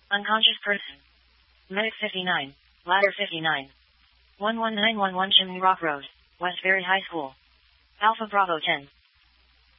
Unconscious person. Medic 59. Ladder 59. 11911 Chimney Rock Road, Westbury High School. Alpha Bravo 10.